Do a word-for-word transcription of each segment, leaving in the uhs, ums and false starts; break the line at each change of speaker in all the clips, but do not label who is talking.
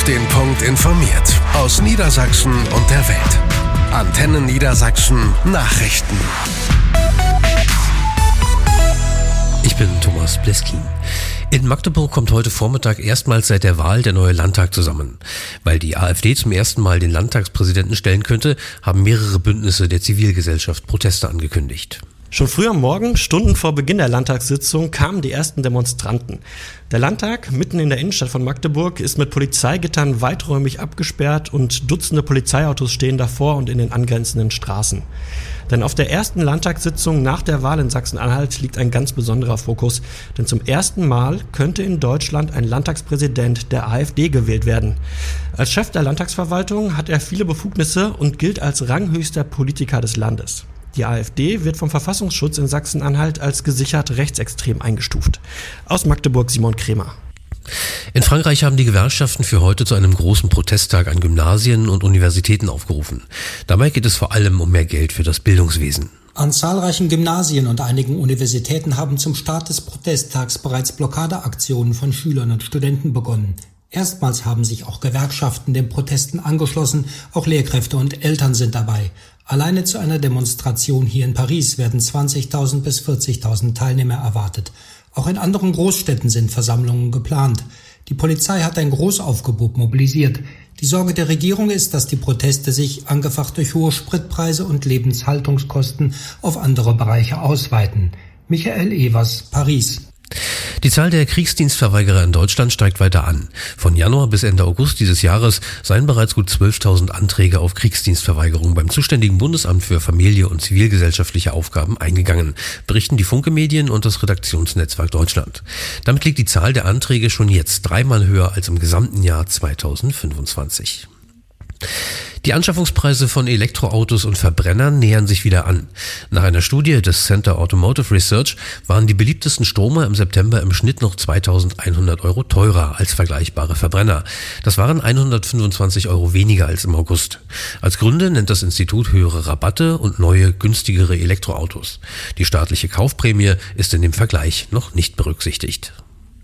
Auf den Punkt informiert. Aus Niedersachsen und der Welt. Antenne Niedersachsen Nachrichten.
Ich bin Thomas Bleskin. In Magdeburg kommt heute Vormittag erstmals seit der Wahl der neue Landtag zusammen. Weil die AfD zum ersten Mal den Landtagspräsidenten stellen könnte, haben mehrere Bündnisse der Zivilgesellschaft Proteste angekündigt.
Schon früh am Morgen, Stunden vor Beginn der Landtagssitzung, kamen die ersten Demonstranten. Der Landtag, mitten in der Innenstadt von Magdeburg, ist mit Polizeigittern weiträumig abgesperrt und Dutzende Polizeiautos stehen davor und in den angrenzenden Straßen. Denn auf der ersten Landtagssitzung nach der Wahl in Sachsen-Anhalt liegt ein ganz besonderer Fokus. Denn zum ersten Mal könnte in Deutschland ein Landtagspräsident der AfD gewählt werden. Als Chef der Landtagsverwaltung hat er viele Befugnisse und gilt als ranghöchster Politiker des Landes. Die AfD wird vom Verfassungsschutz in Sachsen-Anhalt als gesichert rechtsextrem eingestuft. Aus Magdeburg Simon Kremer.
In Frankreich haben die Gewerkschaften für heute zu einem großen Protesttag an Gymnasien und Universitäten aufgerufen. Dabei geht es vor allem um mehr Geld für das Bildungswesen.
An zahlreichen Gymnasien und einigen Universitäten haben zum Start des Protesttags bereits Blockadeaktionen von Schülern und Studenten begonnen. Erstmals haben sich auch Gewerkschaften den Protesten angeschlossen, auch Lehrkräfte und Eltern sind dabei. Alleine zu einer Demonstration hier in Paris werden zwanzigtausend bis vierzigtausend Teilnehmer erwartet. Auch in anderen Großstädten sind Versammlungen geplant. Die Polizei hat ein Großaufgebot mobilisiert. Die Sorge der Regierung ist, dass die Proteste sich, angefacht durch hohe Spritpreise und Lebenshaltungskosten, auf andere Bereiche ausweiten. Michael Evers, Paris.
Die Zahl der Kriegsdienstverweigerer in Deutschland steigt weiter an. Von Januar bis Ende August dieses Jahres seien bereits gut zwölftausend Anträge auf Kriegsdienstverweigerung beim zuständigen Bundesamt für Familie und zivilgesellschaftliche Aufgaben eingegangen, berichten die Funke-Medien und das Redaktionsnetzwerk Deutschland. Damit liegt die Zahl der Anträge schon jetzt dreimal höher als im gesamten Jahr zweitausendfünfundzwanzig. Die Anschaffungspreise von Elektroautos und Verbrennern nähern sich wieder an. Nach einer Studie des Center Automotive Research waren die beliebtesten Stromer im September im Schnitt noch zweitausendeinhundert Euro teurer als vergleichbare Verbrenner. Das waren hundertfünfundzwanzig Euro weniger als im August. Als Gründe nennt das Institut höhere Rabatte und neue, günstigere Elektroautos. Die staatliche Kaufprämie ist in dem Vergleich noch nicht berücksichtigt.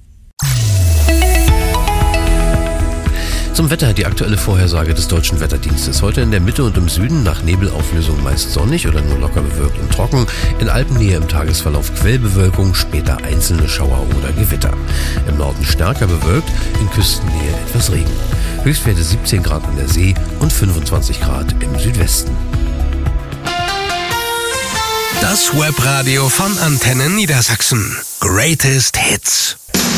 Zum Wetter die aktuelle Vorhersage des Deutschen Wetterdienstes. Heute in der Mitte und im Süden nach Nebelauflösung meist sonnig oder nur locker bewölkt und trocken. In Alpennähe im Tagesverlauf Quellbewölkung, später einzelne Schauer oder Gewitter. Im Norden stärker bewölkt, in Küstennähe etwas Regen. Höchstwerte siebzehn Grad an der See und fünfundzwanzig Grad im Südwesten.
Das Webradio von Antenne Niedersachsen. Greatest Hits.